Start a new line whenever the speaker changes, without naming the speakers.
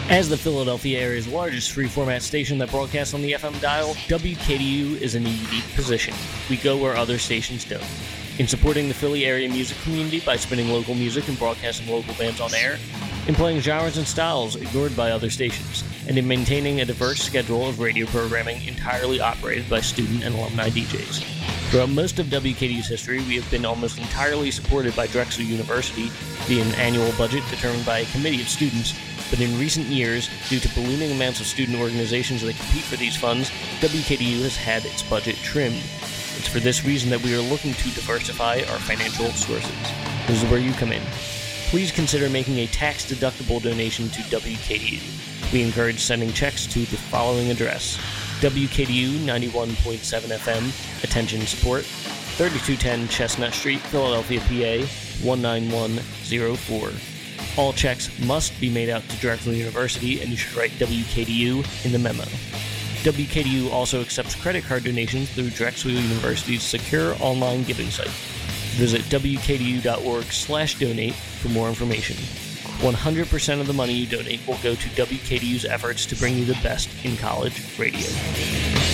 As the Philadelphia area's largest free-format station that broadcasts on the FM dial, WKDU is in a unique position. We go where other stations don't. In supporting the Philly area music community by spinning local music and broadcasting local bands on air, in playing genres and styles ignored by other stations, and in maintaining a diverse schedule of radio programming entirely operated by student and alumni DJs. Throughout most of WKDU's history, we have been almost entirely supported by Drexel University via an annual budget determined by a committee of students, but in recent years, due to ballooning amounts of student organizations that compete for these funds, WKDU has had its budget trimmed. It's for this reason that we are looking to diversify our financial sources. This is where you come in. Please consider making a tax-deductible donation to WKDU. We encourage sending checks to the following address: WKDU 91.7 FM, Attention Support, 3210 Chestnut Street, Philadelphia, PA 19104. All checks must be made out to Drexel University, and you should write WKDU in the memo. WKDU also accepts credit card donations through Drexel University's secure online giving site. Visit wkdu.org/donate for more information. 100% of the money you donate will go to WKDU's efforts to bring you the best in college radio.